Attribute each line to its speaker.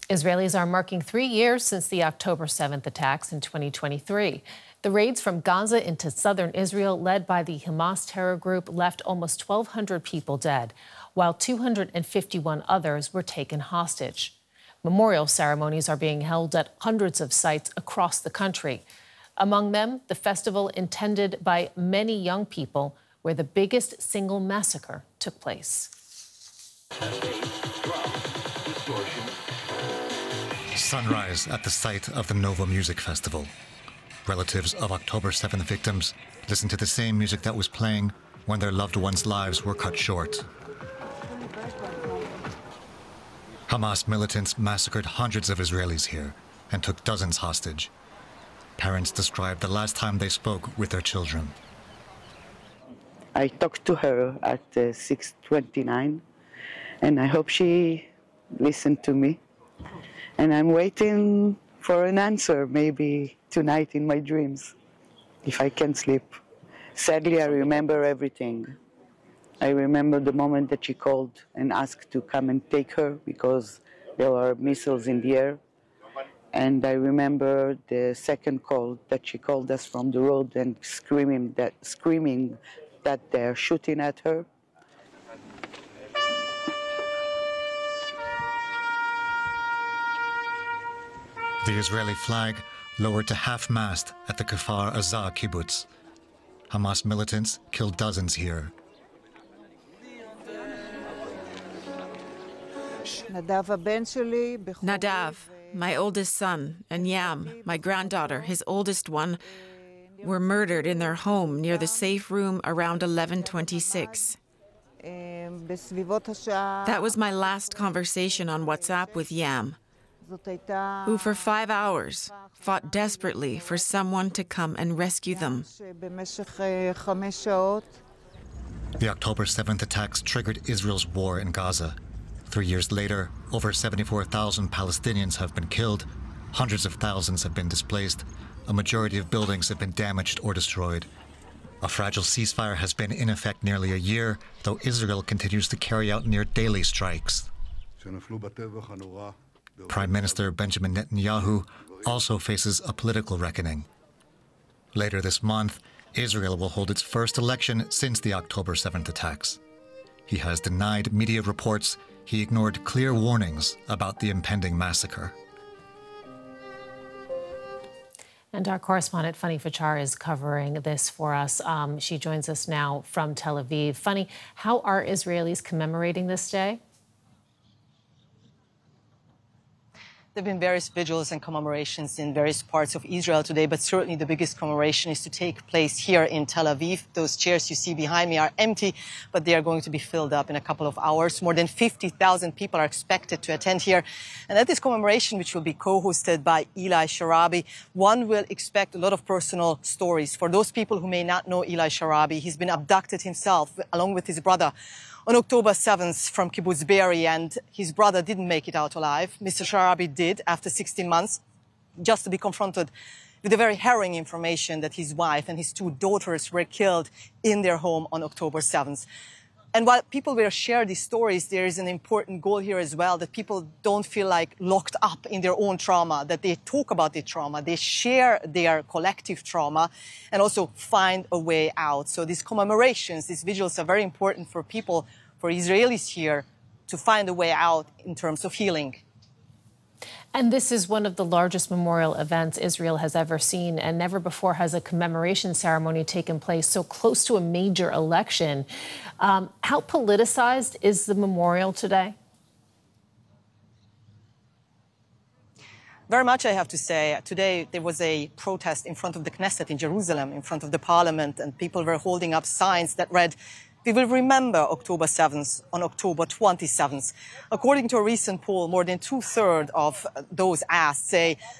Speaker 1: Israelis are marking 3 years since the October 7th attacks in 2023. The raids from Gaza into southern Israel, led by the Hamas terror group, left almost 1,200 people dead, while 251 others were taken hostage. Memorial ceremonies are being held at hundreds of sites across the country. Among them, the festival intended by many young people, where the biggest single massacre took place.
Speaker 2: Sunrise at the site of the Nova Music Festival. Relatives of October 7th victims listen to the same music that was playing when their loved ones' lives were cut short. Hamas militants massacred hundreds of Israelis here and took dozens hostage. Parents described the last time they spoke with their children.
Speaker 3: I talked to her at 6:29, and I hope she listened to me. And I'm waiting for an answer, maybe tonight in my dreams, if I can sleep. Sadly, I remember everything. I remember the moment that she called and asked to come and take her because there were missiles in the air. And I remember the second call that she called us from the road and screaming that they're shooting at her.
Speaker 2: The Israeli flag lowered to half-mast at the Kfar Aza kibbutz. Hamas militants killed dozens here.
Speaker 4: Nadav, my oldest son, and Yam, my granddaughter, his oldest one, were murdered in their home near the safe room around 11:26. That was my last conversation on WhatsApp with Yam, who for 5 hours fought desperately for someone to come and rescue them.
Speaker 2: The October 7th attacks triggered Israel's war in Gaza. 3 years later, over 74,000 Palestinians have been killed, hundreds of thousands have been displaced, a majority of buildings have been damaged or destroyed. A fragile ceasefire has been in effect nearly a year, though Israel continues to carry out near daily strikes. Prime Minister Benjamin Netanyahu also faces a political reckoning. Later this month, Israel will hold its first election since the October 7th attacks. He has denied media reports. He ignored clear warnings about the impending massacre.
Speaker 1: And our correspondent, Fanny Fachar, is covering this for us. She joins us now from Tel Aviv. Fanny, how are Israelis commemorating this day?
Speaker 5: There have been various vigils and commemorations in various parts of Israel today, but certainly the biggest commemoration is to take place here in Tel Aviv. Those chairs you see behind me are empty, but they are going to be filled up in a couple of hours. More than 50,000 people are expected to attend here. And at this commemoration, which will be co-hosted by Eli Sharabi, one will expect a lot of personal stories. For those people who may not know Eli Sharabi, he's been abducted himself, along with his brother, on October 7th from Kibbutz Be'eri, and his brother didn't make it out alive. Mr. Sharabi did after 16 months, just to be confronted with the very harrowing information that his wife and his 2 daughters were killed in their home on October 7th. And while people will share these stories, there is an important goal here as well, that people don't feel like locked up in their own trauma, that they talk about their trauma, they share their collective trauma, and also find a way out. So these commemorations, these vigils are very important for people, for Israelis here, to find a way out in terms of healing.
Speaker 1: And this is one of the largest memorial events Israel has ever seen, and never before has a commemoration ceremony taken place so close to a major election. How politicized is the memorial today?
Speaker 5: Very much, I have to say. Today, there was a protest in front of the Knesset in Jerusalem, in front of the parliament, and people were holding up signs that read, "We will remember October 7th on October 27th. According to a recent poll, more than 2/3 of those asked say